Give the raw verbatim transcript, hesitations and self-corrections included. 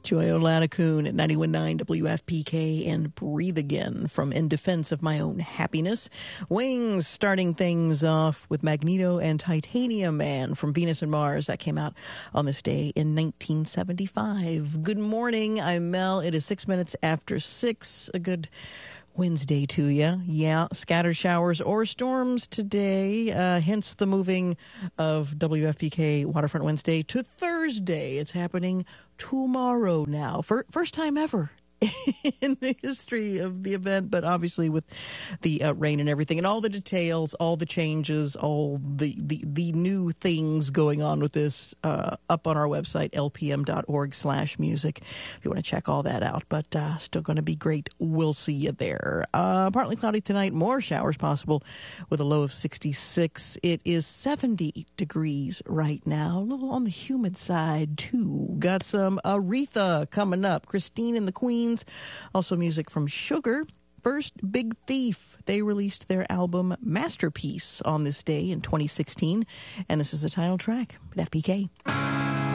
Joyo Lanacoon at ninety-one point nine W F P K and Breathe Again from In Defense of My Own Happiness. Wings starting things off with Magneto and Titanium Man from Venus and Mars. That came out on this day in nineteen seventy-five. Good morning. I'm Mel. It is six minutes after six. A good Wednesday to you. Yeah, scattered showers or storms today, uh, hence the moving of W F P K Waterfront Wednesday to Thursday. It's happening tomorrow now. For, first time ever in the history of the event, but obviously with the uh, rain and everything and all the details, all the changes, all the, the, the new things going on with this uh, up on our website, lpm.org slash music, if you want to check all that out. But uh, still going to be great. We'll see you there. Uh, partly cloudy tonight, more showers possible with a low of sixty-six. It is seventy degrees right now, a little on the humid side too. Got some Aretha coming up, Christine and the Queens. Also music from Sugar. First, Big Thief. They released their album Masterpiece on this day in twenty sixteen, and this is the title track at F P K.